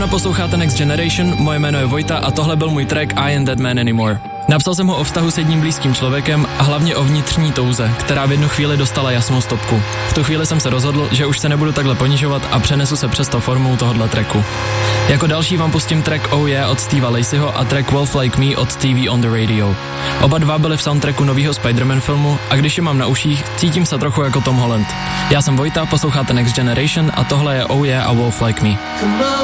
ráno posloucháte Next Generation, moje jméno je Vojta a tohle byl můj track I Ain't That Man Anymore. Napsal jsem ho o vztahu s jedním blízkým člověkem a hlavně o vnitřní touze, která v jednu chvíli dostala jasnou stopku. V tu chvíli jsem se rozhodl, že už se nebudu takhle ponižovat a přenesu se přesto formou tohohle tracku. Jako další vám pustím track Oh Yeah od Steva Lacyho a track Wolf Like Me od TV on the Radio. Oba dva byly v soundtracku novýho Spider-Man filmu a když je mám na uších, cítím se trochu jako Tom Holland. Já jsem Vojta, posloucháte Next Generation a tohle je Oh Yeah a Wolf Like Me.